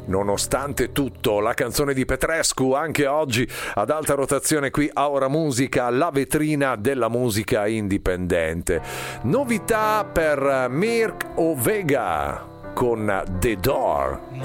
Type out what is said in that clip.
Nonostante tutto, la canzone di Petrescu anche oggi ad alta rotazione qui a Ora Musica, la vetrina della musica indipendente. Novità per Mirk Ovega con The Door.